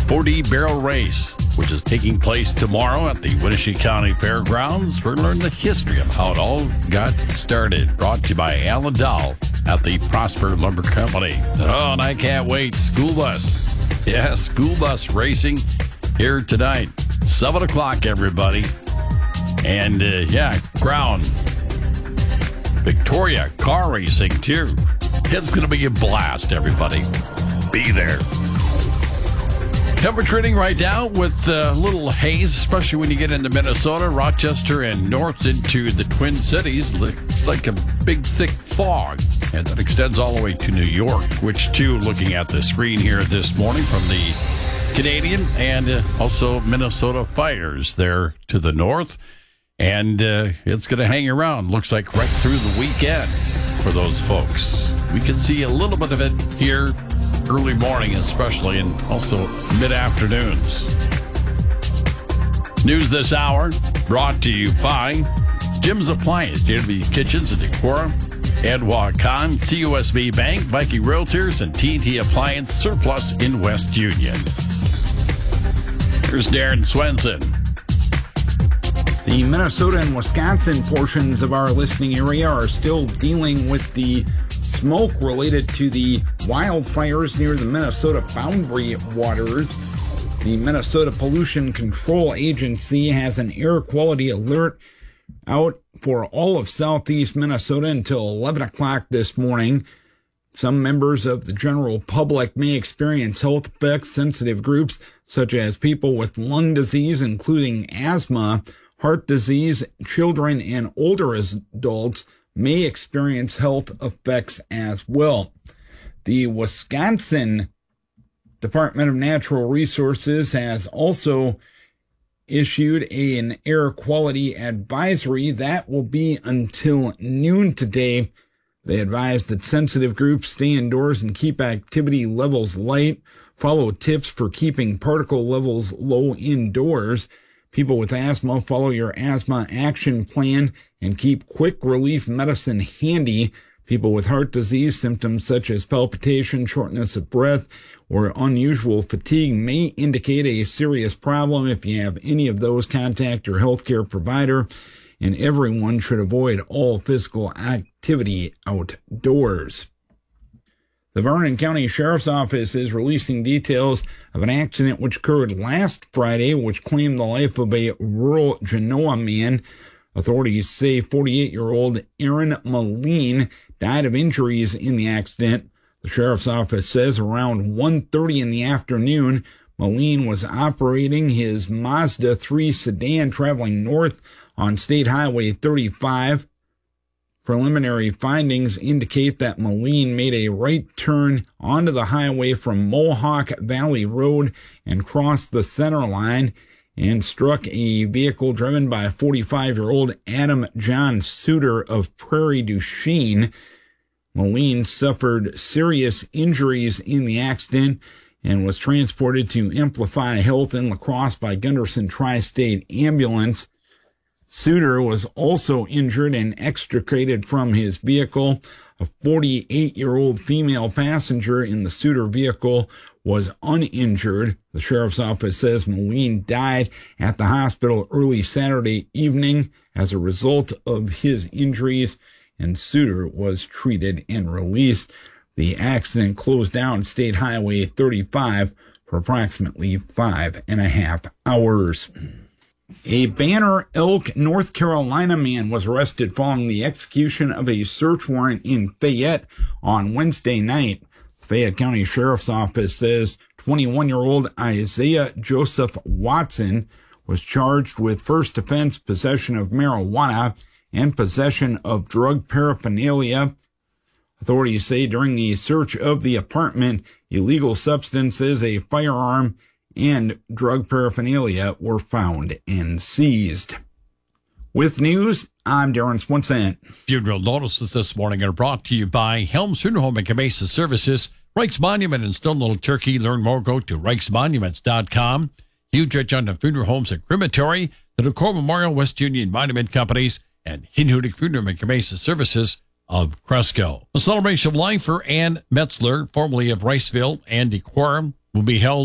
40 Barrel Race, which is taking place tomorrow at the Winnebago County Fairgrounds. We're going to learn the history of how it all got started. Brought to you by Alan Dahl at the Prosper Lumber Company. Oh, and I can't wait. School bus. Yeah, school bus racing here tonight. 7 o'clock, everybody. And, Crown. Victoria car racing, too. It's going to be a blast, everybody. Be there. Temperature reading right now with a little haze, especially when you get into Minnesota, Rochester, and north into the Twin Cities. Looks like a big, thick fog, and that extends all the way to New York, which, too, looking at the screen here this morning from the Canadian and also Minnesota fires there to the north. And it's going to hang around, looks like, right through the weekend for those folks. We can see a little bit of it here early morning especially, and also mid-afternoons. News this hour brought to you by Jim's Appliance, JW Kitchens and Decorah, Edward Kahn, CUSB Bank, Viking Realtors, and TNT Appliance Surplus in West Union. Here's Darren Swenson. The Minnesota and Wisconsin portions of our listening area are still dealing with the smoke related to the wildfires near the Minnesota boundary waters. The Minnesota Pollution Control Agency has an air quality alert out for all of southeast Minnesota until 11 o'clock this morning. Some members of the general public may experience health effects. Sensitive groups such as people with lung disease, including asthma, heart disease, children, and older adults may experience health effects as well. The Wisconsin Department of Natural Resources has also issued an air quality advisory that will be until noon today. They advise that sensitive groups stay indoors and keep activity levels light, follow tips for keeping particle levels low indoors. People with asthma, follow your asthma action plan and keep quick relief medicine handy. People with heart disease, symptoms such as palpitation, shortness of breath, or unusual fatigue may indicate a serious problem. If you have any of those, contact your healthcare provider, and everyone should avoid all physical activity outdoors. The Vernon County Sheriff's Office is releasing details of an accident which occurred last Friday, which claimed the life of a rural Genoa man. Authorities say 48-year-old Aaron Moline died of injuries in the accident. The Sheriff's Office says around 1:30 in the afternoon, Moline was operating his Mazda 3 sedan traveling north on State Highway 35. Preliminary findings indicate that Moline made a right turn onto the highway from Mohawk Valley Road and crossed the center line and struck a vehicle driven by 45-year-old Adam John Suter of Prairie du Chien. Moline suffered serious injuries in the accident and was transported to Amplify Health in La Crosse by Gunderson Tri-State Ambulance. Suter was also injured and extricated from his vehicle. A 48-year-old female passenger in the Suter vehicle was uninjured. The Sheriff's Office says Moline died at the hospital early Saturday evening as a result of his injuries, and Suter was treated and released. The accident closed down State Highway 35 for approximately 5.5 hours. A Banner Elk, North Carolina man was arrested following the execution of a search warrant in Fayette on Wednesday night. The Fayette County Sheriff's Office says 21-year-old Isaiah Joseph Watson was charged with first offense possession of marijuana and possession of drug paraphernalia. Authorities say during the search of the apartment, illegal substances, a firearm, and drug paraphernalia were found and seized. With news, I'm Darren Swenson. Funeral notices this morning are brought to you by Helms Funeral Home and Cabeza Services, Reich's Monument in Stone Little Turkey. Learn more, go to reichsmonuments.com. Huge Rich on the Funeral Homes and Crematory, the Decor Memorial, West Union Monument Companies, and Hinhudik Funeral and Cabeza Services of Cresco. A celebration of life for Ann Metzler, formerly of Riceville and Decorah, will be held